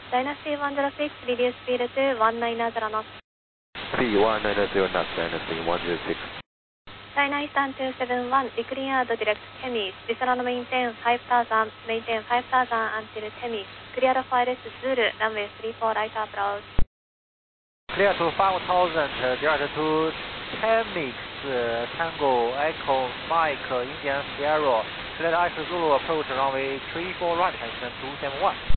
Dynasty 106, reduce speed to 190 knots. 3190 knots, Dynasty 106. Dynasty 271, decline out direct Temis. Descend maintain 5000 until Temis. Clear for LS Zulu, runway 34 right approach. Clear to 5000, direct to Temis, Tango, Echo, Mike, Indian Sierra. Select X Zulu approach runway 34 right, extend 271.